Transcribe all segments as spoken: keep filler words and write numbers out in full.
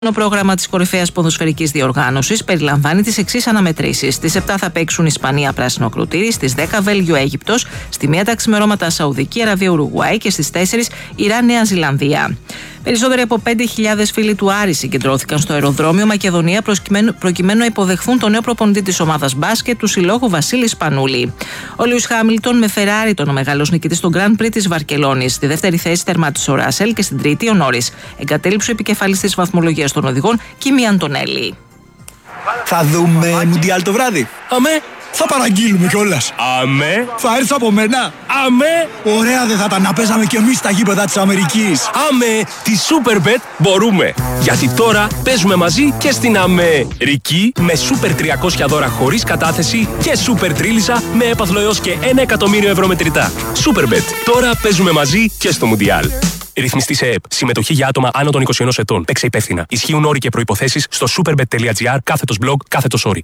Το πρόγραμμα της κορυφαίας ποδοσφαιρικής διοργάνωσης περιλαμβάνει τις εξής αναμετρήσεις. Στις επτά θα παίξουν Ισπανία πράσινο κροτήρι, στις δέκα Βέλγιο Αίγυπτος, στη μία τα ξημερώματα Σαουδική Αραβία Ουρουγουάη και στις τέσσερις Ιράν Νέα Ζηλανδία. Περισσότεροι από πέντε χιλιάδες φίλοι του Άρη συγκεντρώθηκαν στο αεροδρόμιο Μακεδονία προκειμένου, προκειμένου να υποδεχθούν τον νέο προπονητή της ομάδας μπάσκετ του συλλόγου Βασίλη Σπανούλη. Ο Λιούις Χάμιλτον με Φεράρι, τον ο μεγάλος νικητής στον Grand Prix της Βαρκελόνης. Στη δεύτερη θέση τερμάτισε ο Ράσελ και στην τρίτη ο Νόρις. Εγκατέλειψε ο επικεφαλής της βαθμολογίας των οδηγών Κίμι Αντωνέλη. Θα δούμε Μουντιάλ το βράδυ. Αμέ. Θα παραγγείλουμε κιόλας. Αμέ. Θα έρθει από μένα. Αμέ. Ωραία δεν θα τα να παίζαμε κι εμείς στα γήπεδα της Αμερικής. Αμέ. Τη Superbet μπορούμε. Γιατί τώρα παίζουμε μαζί και στην Αμερική με Super τριακόσια δώρα χωρίς κατάθεση και Super Τρίλισσα με έπαθλο έως και ένα εκατομμύριο ευρώ μετρητά. Superbet. Τώρα παίζουμε μαζί και στο Μουντιάλ. Ρυθμιστή σε ΕΕΠ. Συμμετοχή για άτομα άνω των είκοσι ενός ετών. Παίξε υπεύθυνα. Ισχύουν όροι και προϋποθέσεις στο superbet.gr κάθετος blog κάθετος όροι.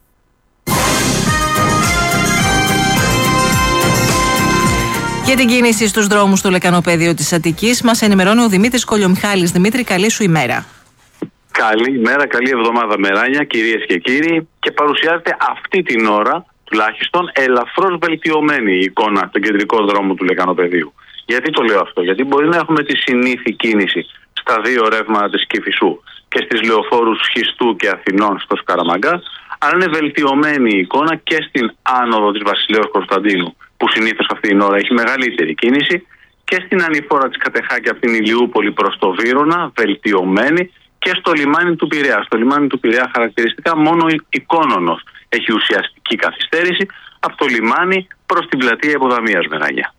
Για την κίνηση στους δρόμους του λεκανοπέδιου της Αττικής μας ενημερώνει ο Δημήτρης Κολιομιχάλης. Δημήτρη, καλή σου ημέρα. Καλημέρα, καλή εβδομάδα Μεράνια, κυρίες και κύριοι. Και παρουσιάζεται αυτή την ώρα, τουλάχιστον, ελαφρώς βελτιωμένη η εικόνα στον κεντρικό δρόμο του λεκανοπεδίου. Γιατί το λέω αυτό? Γιατί μπορεί να έχουμε τη συνήθη κίνηση στα δύο ρεύματα της Κηφισού και στις λεωφόρους Χιστού και Αθηνών στο Σκαραμαγκά, αλλά είναι βελτιωμένη η εικόνα και στην άνοδο της Βασιλέως Κωνσταντίνου, που συνήθως αυτή την ώρα έχει μεγαλύτερη κίνηση, και στην ανηφόρα της Κατεχάκη από την Ηλιούπολη προς το Βύρωνα, βελτιωμένη, και στο λιμάνι του Πειραιά. Στο λιμάνι του Πειραιά χαρακτηριστικά μόνο η Κόνονος έχει ουσιαστική καθυστέρηση από το λιμάνι προς την πλατεία Υποδαμίας, Μεράνια.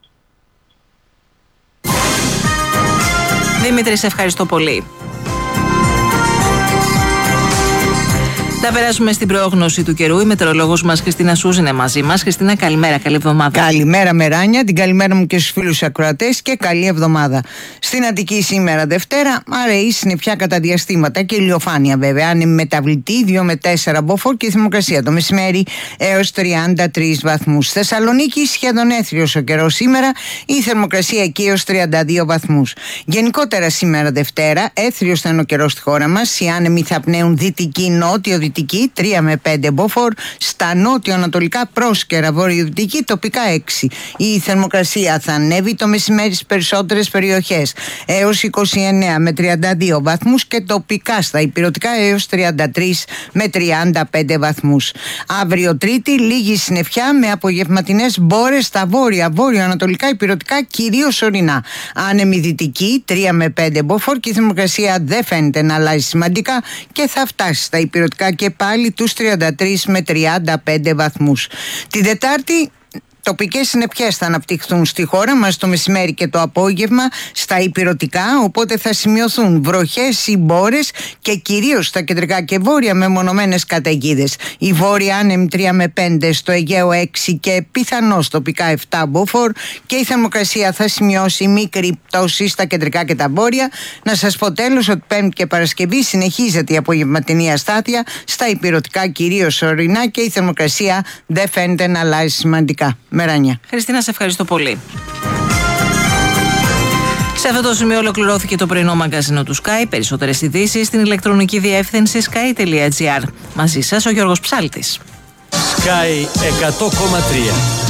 Δημήτρη, σε ευχαριστώ πολύ. Θα περάσουμε στην πρόγνωση του καιρού. Η μετεωρολόγος μας Χριστίνα Σούζ είναι μαζί μας. Χριστίνα, καλημέρα, καλή εβδομάδα. Καλημέρα, Μεράνια. Την καλημέρα μου και στους φίλους ακροατές και καλή εβδομάδα. Στην Αττική σήμερα Δευτέρα, αραιή συννεφιά κατά διαστήματα και ηλιοφάνεια βέβαια. Είναι μεταβλητή δύο με τέσσερα μποφόρ και η θερμοκρασία το μεσημέρι έως τριάντα τρεις βαθμούς. Θεσσαλονίκη σχεδόν έθριος ο καιρός σήμερα, η θερμοκρασία εκεί έως τριάντα δύο βαθμούς. Γενικότερα σήμερα Δευτέρα, έθριος θα είναι ο καιρός στη χώρα μας. Οι άνεμοι θα πνέουν δυτική νότιο τρία με πέντε μποφόρ, στα νότιο-ανατολικά πρόσκαιρα βορειοδυτική τοπικά έξι. Η θερμοκρασία θα ανέβει το μεσημέρι στις περισσότερες περιοχές έως είκοσι εννέα με τριάντα δύο βαθμούς και τοπικά στα ηπειρωτικά έως τριάντα τρεις με τριάντα πέντε βαθμούς. Αύριο Τρίτη λίγη συννεφιά με απογευματινές μπόρες στα βόρεια, βόρειο-ανατολικά ηπειρωτικά κυρίως ορεινά. Άνεμη δυτική τρία με πέντε μποφόρ και η θερμοκρασία δεν φαίνεται να αλλάζει σημαντικά και θα φτάσει στα ηπειρωτικά και πάλι τους τριάντα τρεις με τριάντα πέντε βαθμούς. Την Τετάρτη τοπικές συννεφιές θα αναπτυχθούν στη χώρα μας το μεσημέρι και το απόγευμα στα ηπειρωτικά, οπότε θα σημειωθούν βροχές ή μπόρες και κυρίως στα κεντρικά και βόρεια μεμονωμένες καταιγίδες. Η βόρεια άνεμη τρία με πέντε, στο Αιγαίο έξι και πιθανώς τοπικά επτά μποφόρ και η θερμοκρασία θα σημειώσει μικρή πτώση στα κεντρικά και τα βόρεια. Να σας πω τέλος ότι Πέμπτη και Παρασκευή συνεχίζεται η απογευματινή αστάθεια στα ηπειρωτικά κυρίως ορεινά και η θερμοκρασία δεν φαίνεται να αλλάζει σημαντικά. Μεράνια. Χριστίνα, σε ευχαριστώ πολύ. Σε αυτό το σημείο ολοκληρώθηκε το πρωινό μαγκαζίνο του Sky. Περισσότερες ειδήσεις στην ηλεκτρονική διεύθυνση sky τελεία gr. Μαζί σας ο Γιώργος Ψάλτης. Sky εκατό κόμμα τρία.